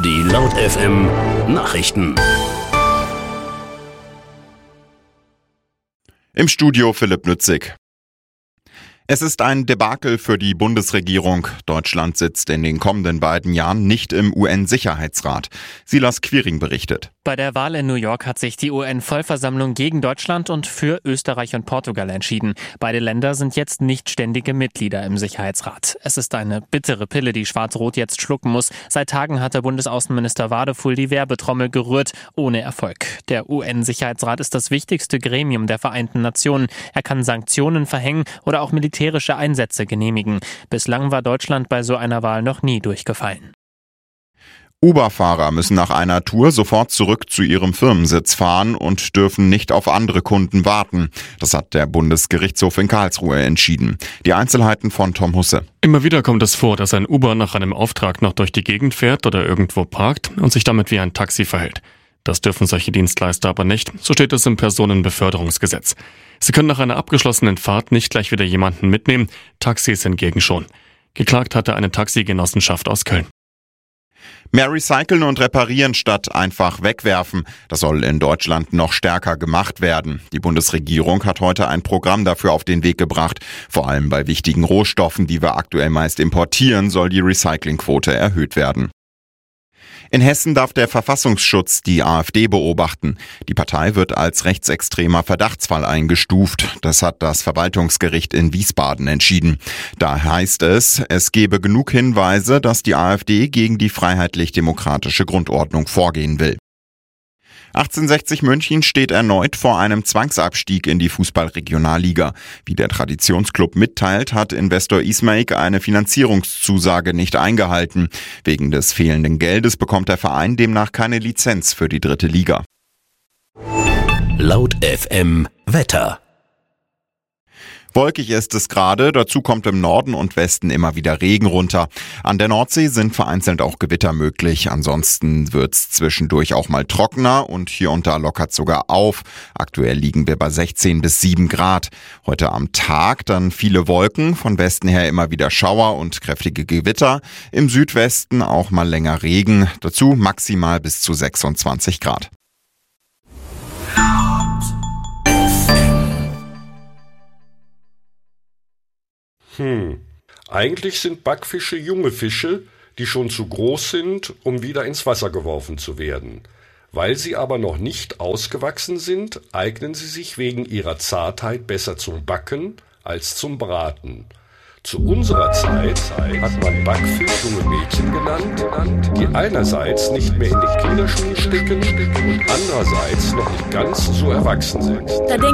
Die Laut FM Nachrichten. Im Studio Philipp Nützig. Es ist ein Debakel für die Bundesregierung. Deutschland sitzt in den kommenden beiden Jahren nicht im UN-Sicherheitsrat. Silas Quiring berichtet. Bei der Wahl in New York hat sich die UN-Vollversammlung gegen Deutschland und für Österreich und Portugal entschieden. Beide Länder sind jetzt nicht ständige Mitglieder im Sicherheitsrat. Es ist eine bittere Pille, die Schwarz-Rot jetzt schlucken muss. Seit Tagen hat der Bundesaußenminister Wadefuhl die Werbetrommel gerührt, ohne Erfolg. Der UN-Sicherheitsrat ist das wichtigste Gremium der Vereinten Nationen. Er kann Sanktionen verhängen oder auch militärische Einsätze genehmigen. Bislang war Deutschland bei so einer Wahl noch nie durchgefallen. Uber-Fahrer müssen nach einer Tour sofort zurück zu ihrem Firmensitz fahren und dürfen nicht auf andere Kunden warten. Das hat der Bundesgerichtshof in Karlsruhe entschieden. Die Einzelheiten von Tom Husse. Immer wieder kommt es vor, dass ein Uber nach einem Auftrag noch durch die Gegend fährt oder irgendwo parkt und sich damit wie ein Taxi verhält. Das dürfen solche Dienstleister aber nicht, so steht es im Personenbeförderungsgesetz. Sie können nach einer abgeschlossenen Fahrt nicht gleich wieder jemanden mitnehmen, Taxis hingegen schon. Geklagt hatte eine Taxigenossenschaft aus Köln. Mehr recyceln und reparieren statt einfach wegwerfen. Das soll in Deutschland noch stärker gemacht werden. Die Bundesregierung hat heute ein Programm dafür auf den Weg gebracht. Vor allem bei wichtigen Rohstoffen, die wir aktuell meist importieren, soll die Recyclingquote erhöht werden. In Hessen darf der Verfassungsschutz die AfD beobachten. Die Partei wird als rechtsextremer Verdachtsfall eingestuft. Das hat das Verwaltungsgericht in Wiesbaden entschieden. Da heißt es, es gebe genug Hinweise, dass die AfD gegen die freiheitlich-demokratische Grundordnung vorgehen will. 1860 München steht erneut vor einem Zwangsabstieg in die Fußball-Regionalliga. Wie der Traditionsclub mitteilt, hat Investor Ismaik eine Finanzierungszusage nicht eingehalten. Wegen des fehlenden Geldes bekommt der Verein demnach keine Lizenz für die 3. Liga. Laut FM Wetter. Wolkig ist es gerade, dazu kommt im Norden und Westen immer wieder Regen runter. An der Nordsee sind vereinzelt auch Gewitter möglich. Ansonsten wird's zwischendurch auch mal trockener und hier und da lockert sogar auf. Aktuell liegen wir bei 16 bis 7 Grad. Heute am Tag dann viele Wolken, von Westen her immer wieder Schauer und kräftige Gewitter. Im Südwesten auch mal länger Regen, dazu maximal bis zu 26 Grad. Eigentlich sind Backfische junge Fische, die schon zu groß sind, um wieder ins Wasser geworfen zu werden. Weil sie aber noch nicht ausgewachsen sind, eignen sie sich wegen ihrer Zartheit besser zum Backen als zum Braten. Zu unserer Zeit hat man Backfisch junge Mädchen genannt, die einerseits nicht mehr in den Kinderschuhen stecken und andererseits noch nicht ganz so erwachsen sind.